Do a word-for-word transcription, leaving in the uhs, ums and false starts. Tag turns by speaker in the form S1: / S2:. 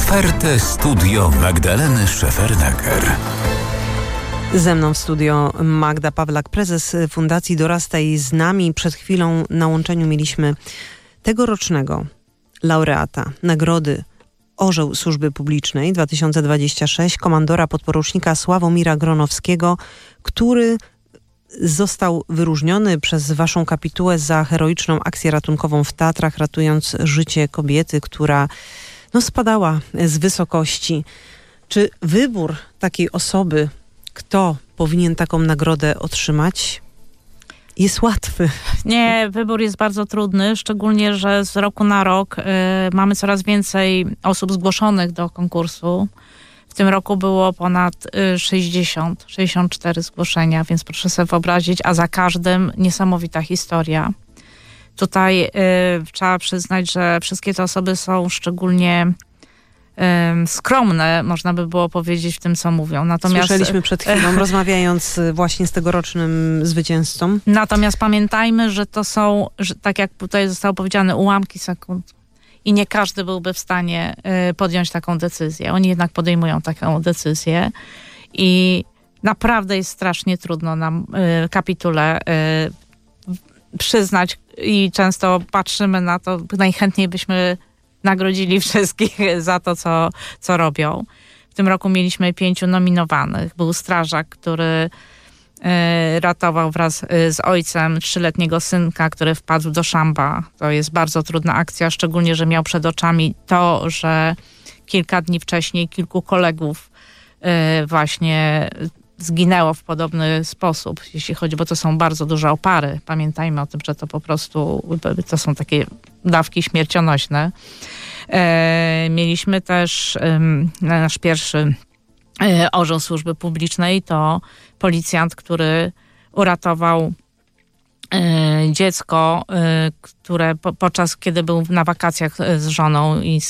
S1: Ofertę Studio Magdaleny Szefernaker.
S2: Ze mną w studio Magda Pawlak, prezes Fundacji Dorastaj z nami. Przed chwilą na łączeniu mieliśmy tegorocznego laureata Nagrody Orzeł Służby Publicznej dwa tysiące dwudziestego szóstego, komandora podporucznika Sławomira Gronowskiego, który został wyróżniony przez waszą kapitułę za heroiczną akcję ratunkową w Tatrach, ratując życie kobiety, która no, spadała z wysokości. Czy wybór takiej osoby, kto powinien taką nagrodę otrzymać, jest łatwy?
S3: Nie, wybór jest bardzo trudny, szczególnie, że z roku na rok y, mamy coraz więcej osób zgłoszonych do konkursu. W tym roku było ponad y, sześćdziesiąt, sześćdziesiąt cztery zgłoszenia, więc proszę sobie wyobrazić, a za każdym niesamowita historia. Tutaj y, trzeba przyznać, że wszystkie te osoby są szczególnie skromne, można by było powiedzieć, w tym, co mówią. Natomiast,
S2: Słyszeliśmy przed chwilą, rozmawiając właśnie z tegorocznym zwycięzcą.
S3: Natomiast pamiętajmy, że to są, że tak jak tutaj zostało powiedziane, ułamki sekund. I nie każdy byłby w stanie y, podjąć taką decyzję. Oni jednak podejmują taką decyzję. I naprawdę jest strasznie trudno nam y, kapitule y, przyznać i często patrzymy na to, najchętniej byśmy nagrodzili wszystkich za to, co, co robią. W tym roku mieliśmy pięciu nominowanych. Był strażak, który y, ratował wraz y, z ojcem trzyletniego synka, który wpadł do szamba. To jest bardzo trudna akcja, szczególnie, że miał przed oczami to, że kilka dni wcześniej kilku kolegów y, właśnie zginęło w podobny sposób, jeśli chodzi, bo to są bardzo duże opary. Pamiętajmy o tym, że to po prostu to są takie dawki śmiercionośne. E, mieliśmy też e, nasz pierwszy e, orzeł służby publicznej, to policjant, który uratował e, dziecko, e, które po, podczas kiedy był na wakacjach z żoną i